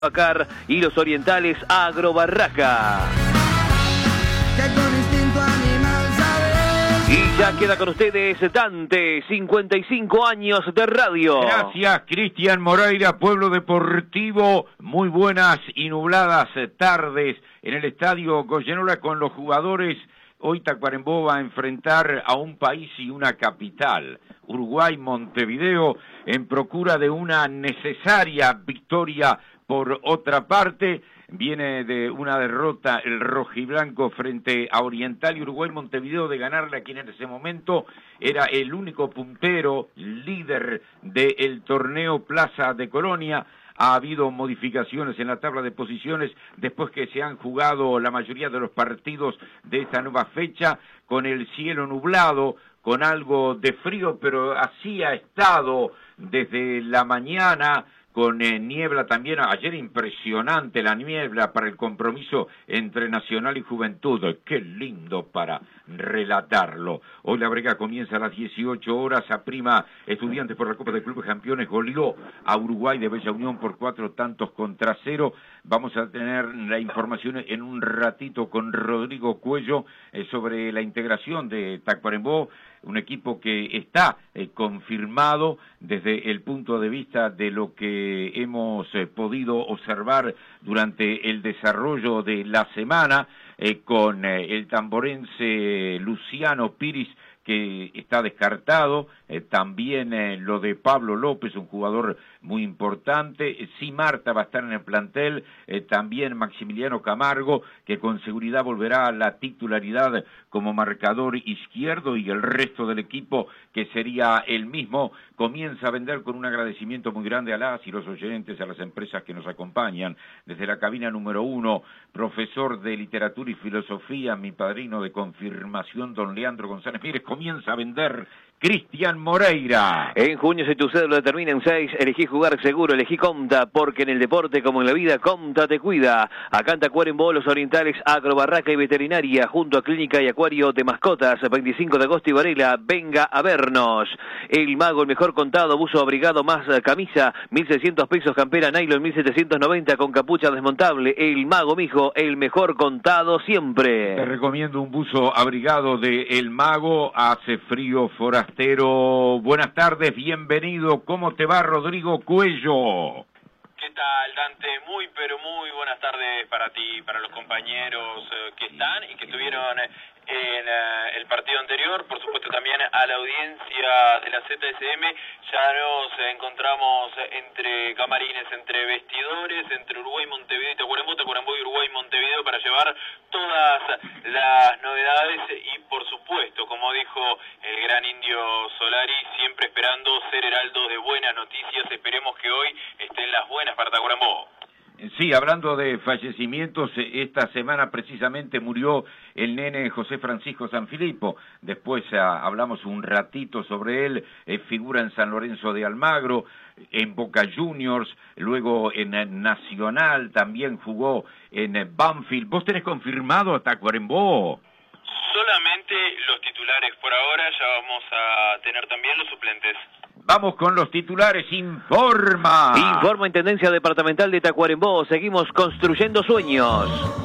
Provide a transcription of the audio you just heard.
Acar y los orientales Agrobarraca. Y ya queda con ustedes Dante, 55 años de radio. Gracias, Cristian Moreira, Pueblo Deportivo. Muy buenas y nubladas tardes en el estadio Goyenola con los jugadores. Hoy Tacuarembó va a enfrentar a un país y una capital, Uruguay, Montevideo, en procura de una necesaria victoria. Por otra parte, viene de una derrota el rojiblanco frente a Oriental y Uruguay Montevideo de ganarle a quien en ese momento era el único puntero, líder del torneo Plaza de Colonia. Ha habido modificaciones en la tabla de posiciones después que se han jugado la mayoría de los partidos de esta nueva fecha con el cielo nublado, con algo de frío, pero así ha estado desde la mañana. Con niebla también, ayer impresionante la niebla para el compromiso entre Nacional y Juventud, qué lindo para relatarlo. Hoy la brega comienza a las 18 horas, Aprima Estudiantes por la Copa de Clubes Campeones, goleó a Uruguay de Bella Unión por 4-0. Vamos a tener la información en un ratito con Rodrigo Cuello sobre la integración de Tacuarembó, un equipo que está confirmado desde el punto de vista de lo que hemos podido observar durante el desarrollo de la semana con el tamborense Luciano Piris, que está descartado, también lo de Pablo López, un jugador muy importante, sí Marta va a estar en el plantel, también Maximiliano Camargo, que con seguridad volverá a la titularidad como marcador izquierdo, y el resto del equipo, que sería el mismo, comienza a vender con un agradecimiento muy grande a las y los oyentes, a las empresas que nos acompañan. Desde la cabina número 1, profesor de literatura y filosofía, mi padrino de confirmación, don Leandro González Mírez, comienza a vender Cristian Moreira. En junio, si tu cédula termina en 6, elegí jugar seguro, elegí Comta, porque en el deporte como en la vida, Comta te cuida. Acá en Tacuarembó, los orientales Agrobarraca y Veterinaria, junto a Clínica y Acuario de Mascotas, 25 de agosto y Varela, venga a vernos. El Mago, el mejor contado, buzo abrigado más camisa, 1.600 pesos, campera nylon, 1.790 con capucha desmontable. El Mago, mijo, el mejor contado siempre. Te recomiendo un buzo abrigado de El Mago, hace frío forastero. Buenas tardes, bienvenido. ¿Cómo te va, Rodrigo Cuello? ¿Qué tal, Dante? Muy, pero muy buenas tardes para ti, para los compañeros que están y que estuvieron en el partido anterior, por supuesto también a la audiencia de la ZSM. Ya nos encontramos entre camarines, entre vestidores, entre Uruguay, Montevideo y Tacuarembó y Uruguay, Montevideo, para llevar todas las novedades y, por supuesto, como dijo el gran Indio Solari, siempre esperando ser heraldo de buenas noticias. Esperemos que hoy estén las buenas para Tacuarembó. Sí, hablando de fallecimientos, esta semana precisamente murió el nene José Francisco Sanfilippo. Después hablamos un ratito sobre él, figura en San Lorenzo de Almagro, en Boca Juniors, luego en Nacional, también jugó en Banfield. ¿Vos tenés confirmado a Tacuarembó? Solamente los titulares por ahora, ya vamos a tener también los suplentes. Vamos con los titulares, informa. Informa Intendencia Departamental de Tacuarembó, seguimos construyendo sueños.